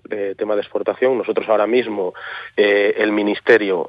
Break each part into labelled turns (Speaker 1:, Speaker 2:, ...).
Speaker 1: tema de exportación. Nosotros ahora mismo, el Ministerio,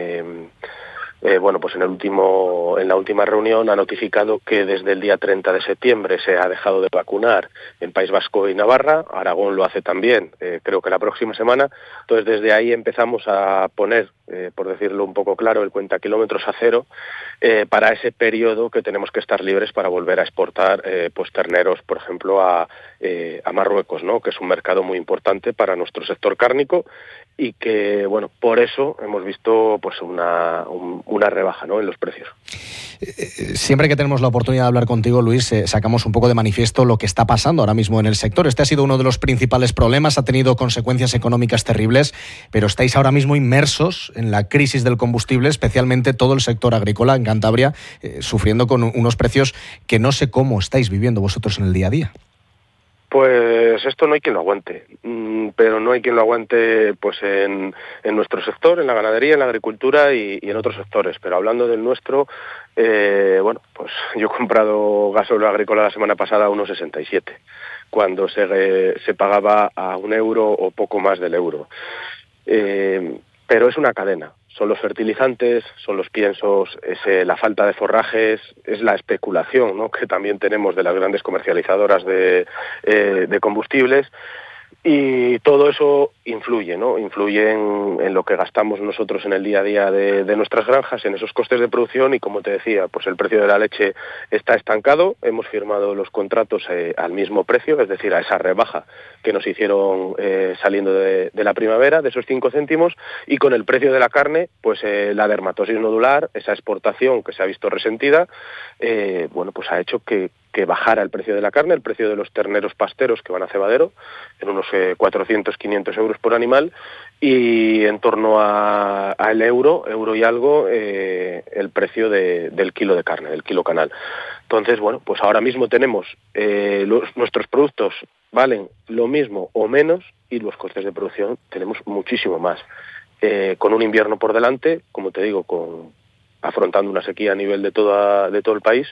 Speaker 1: pues en la última reunión ha notificado que desde el día 30 de septiembre se ha dejado de vacunar en País Vasco y Navarra. Aragón lo hace también, creo que la próxima semana. Entonces, desde ahí empezamos a poner, por decirlo un poco claro, el cuentakilómetros a cero para ese periodo que tenemos que estar libres para volver a exportar terneros, por ejemplo, a Marruecos, ¿no? Que es un mercado muy importante para nuestro sector cárnico y que, por eso hemos visto pues una rebaja, ¿no?, en los precios.
Speaker 2: Siempre que tenemos la oportunidad de hablar contigo, Luis, sacamos un poco de manifiesto lo que está pasando ahora mismo en el sector. Este ha sido uno de los principales problemas, ha tenido consecuencias económicas terribles, pero estáis ahora mismo inmersos en la crisis del combustible, especialmente todo el sector agrícola en Cantabria, sufriendo con unos precios que no sé cómo estáis viviendo vosotros en el día a día.
Speaker 1: Pues esto no hay quien lo aguante, pero no hay quien lo aguante pues en nuestro sector, en la ganadería, en la agricultura y en otros sectores. Pero hablando del nuestro, pues yo he comprado gasóleo agrícola la semana pasada a 1,67, cuando se pagaba a €1 o poco más del euro. Pero es una cadena. Son los fertilizantes, son los piensos, es la falta de forrajes, es la especulación, ¿no?, que también tenemos de las grandes comercializadoras de combustibles, y todo eso influye, ¿no? Influye en lo que gastamos nosotros en el día a día de nuestras granjas, en esos costes de producción, y como te decía, pues el precio de la leche está estancado. Hemos firmado los contratos al mismo precio, es decir, a esa rebaja que nos hicieron saliendo de la primavera, de esos 5 céntimos, y con el precio de la carne, pues la dermatosis nodular, esa exportación que se ha visto resentida, pues ha hecho que bajara el precio de la carne, el precio de los terneros pasteros que van a cebadero, en unos 400, 500 euros por animal, y en torno al euro y algo, el precio del kilo de carne, del kilo canal. Entonces, pues ahora mismo tenemos, nuestros productos valen lo mismo o menos, y los costes de producción tenemos muchísimo más. Con un invierno por delante, como te digo, afrontando una sequía a nivel de todo el país,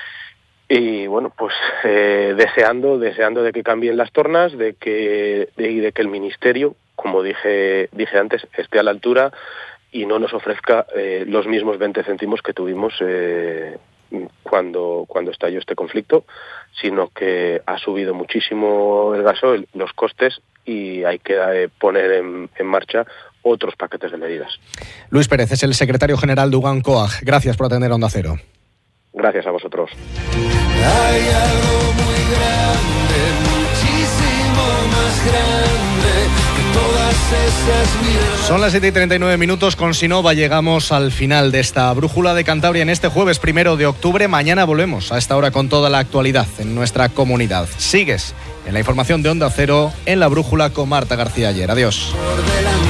Speaker 1: y deseando de que cambien las tornas, de que el Ministerio, como dije antes, esté a la altura y no nos ofrezca los mismos 20 céntimos que tuvimos cuando estalló este conflicto, sino que ha subido muchísimo el gasoil, los costes, y hay que poner en marcha otros paquetes de medidas.
Speaker 2: Luis Pérez es el secretario general de UGAN COAG. Gracias por atender Onda Cero.
Speaker 1: Gracias a vosotros.
Speaker 3: Hay algo muy grande, muchísimo más grande que todas esas miradas.
Speaker 2: Son las 7:39. Con Sinova llegamos al final de esta Brújula de Cantabria en este jueves 1 de octubre. Mañana volvemos a esta hora con toda la actualidad en nuestra comunidad. Sigues en la información de Onda Cero en la Brújula con Marta García Ayer. Adiós.